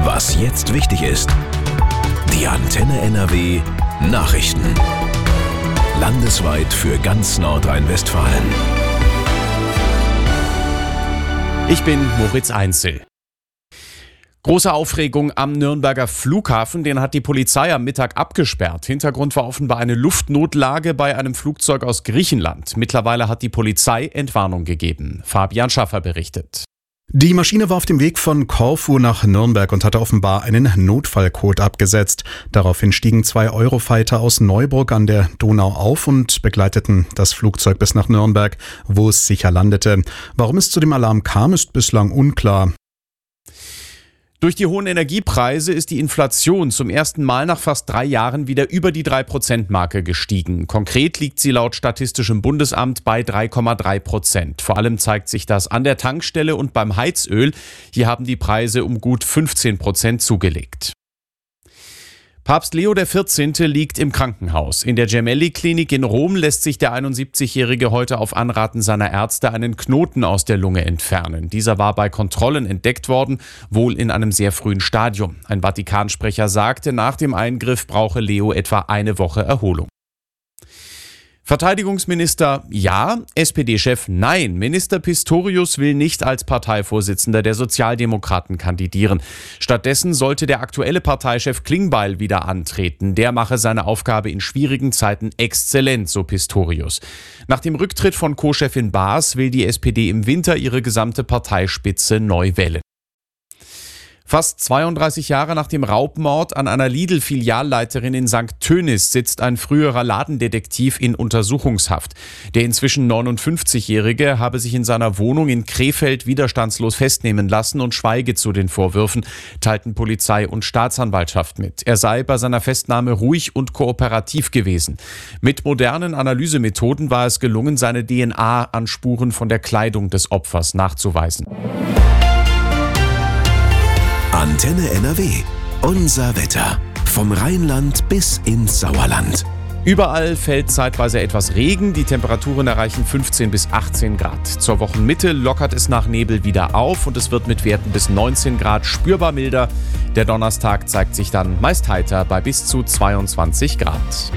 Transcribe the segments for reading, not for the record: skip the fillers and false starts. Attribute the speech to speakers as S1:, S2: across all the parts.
S1: Was jetzt wichtig ist. Die Antenne NRW Nachrichten. Landesweit für ganz Nordrhein-Westfalen.
S2: Ich bin Moritz Einzel. Große Aufregung am Nürnberger Flughafen, den hat die Polizei am Mittag abgesperrt. Hintergrund war offenbar eine Luftnotlage bei einem Flugzeug aus Griechenland. Mittlerweile hat die Polizei Entwarnung gegeben. Fabian Schaffer berichtet.
S3: Die Maschine war auf dem Weg von Korfu nach Nürnberg und hatte offenbar einen Notfallcode abgesetzt. Daraufhin stiegen 2 Eurofighter aus Neuburg an der Donau auf und begleiteten das Flugzeug bis nach Nürnberg, wo es sicher landete. Warum es zu dem Alarm kam, ist bislang unklar.
S2: Durch die hohen Energiepreise ist die Inflation zum ersten Mal nach fast 3 Jahren wieder über die 3%-Marke gestiegen. Konkret liegt sie laut Statistischem Bundesamt bei 3,3%. Vor allem zeigt sich das an der Tankstelle und beim Heizöl. Hier haben die Preise um gut 15% zugelegt. Papst Leo XIV. Liegt im Krankenhaus. In der Gemelli-Klinik in Rom lässt sich der 71-Jährige heute auf Anraten seiner Ärzte einen Knoten aus der Lunge entfernen. Dieser war bei Kontrollen entdeckt worden, wohl in einem sehr frühen Stadium. Ein Vatikansprecher sagte, nach dem Eingriff brauche Leo etwa eine Woche Erholung. Verteidigungsminister ja, SPD-Chef nein. Minister Pistorius will nicht als Parteivorsitzender der Sozialdemokraten kandidieren. Stattdessen sollte der aktuelle Parteichef Klingbeil wieder antreten. Der mache seine Aufgabe in schwierigen Zeiten exzellent, so Pistorius. Nach dem Rücktritt von Co-Chefin Baas will die SPD im Winter ihre gesamte Parteispitze neu wählen. Fast 32 Jahre nach dem Raubmord an einer Lidl-Filialleiterin in St. Tönis sitzt ein früherer Ladendetektiv in Untersuchungshaft. Der inzwischen 59-Jährige habe sich in seiner Wohnung in Krefeld widerstandslos festnehmen lassen und schweige zu den Vorwürfen, teilten Polizei und Staatsanwaltschaft mit. Er sei bei seiner Festnahme ruhig und kooperativ gewesen. Mit modernen Analysemethoden war es gelungen, seine DNA an Spuren von der Kleidung des Opfers nachzuweisen.
S1: Antenne NRW. Unser Wetter. Vom Rheinland bis ins Sauerland.
S2: Überall fällt zeitweise etwas Regen. Die Temperaturen erreichen 15 bis 18 Grad. Zur Wochenmitte lockert es nach Nebel wieder auf und es wird mit Werten bis 19 Grad spürbar milder. Der Donnerstag zeigt sich dann meist heiter bei bis zu 22 Grad.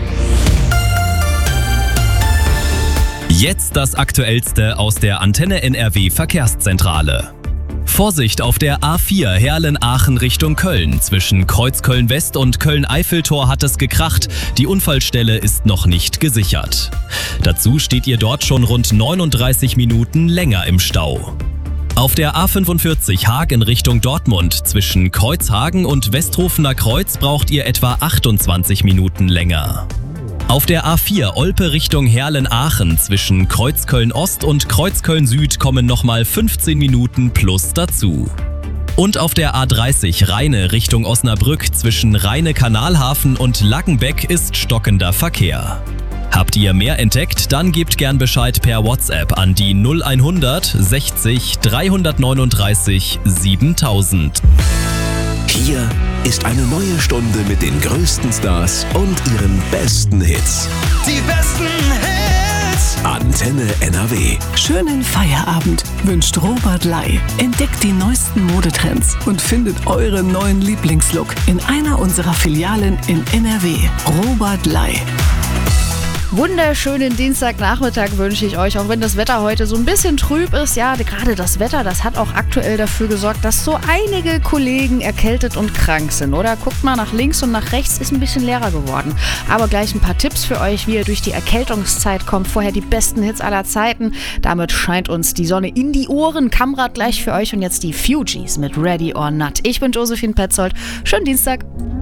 S4: Jetzt das Aktuellste aus der Antenne NRW Verkehrszentrale. Vorsicht auf der A4 Herlen-Aachen Richtung Köln. Zwischen Kreuzköln-West und Köln-Eiffeltor hat es gekracht. Die Unfallstelle ist noch nicht gesichert. Dazu steht ihr dort schon rund 39 Minuten länger im Stau. Auf der A45 Hagen Richtung Dortmund zwischen Kreuzhagen und Westhofener Kreuz braucht ihr etwa 28 Minuten länger. Auf der A4 Olpe Richtung Herlen-Aachen zwischen Kreuzköln-Ost und Kreuzköln-Süd kommen nochmal 15 Minuten plus dazu. Und auf der A30 Rheine Richtung Osnabrück zwischen Rheine-Kanalhafen und Laggenbeck ist stockender Verkehr. Habt ihr mehr entdeckt? Dann gebt gern Bescheid per WhatsApp an die 0100 60 339 7000.
S1: Hier ist eine neue Stunde mit den größten Stars und ihren besten Hits.
S5: Die besten Hits!
S1: Antenne NRW.
S6: Schönen Feierabend wünscht Robert Ley. Entdeckt die neuesten Modetrends und findet euren neuen Lieblingslook in einer unserer Filialen in NRW. Robert Ley.
S7: Wunderschönen Dienstagnachmittag wünsche ich euch, auch wenn das Wetter heute so ein bisschen trüb ist. Ja, gerade das Wetter, das hat auch aktuell dafür gesorgt, dass so einige Kollegen erkältet und krank sind, oder? Guckt mal nach links und nach rechts, ist ein bisschen leerer geworden. Aber gleich ein paar Tipps für euch, wie ihr durch die Erkältungszeit kommt. Vorher die besten Hits aller Zeiten. Damit scheint uns die Sonne in die Ohren. Kamrad gleich für euch und jetzt die Fugees mit Ready or Not. Ich bin Josephine Petzold. Schönen Dienstag.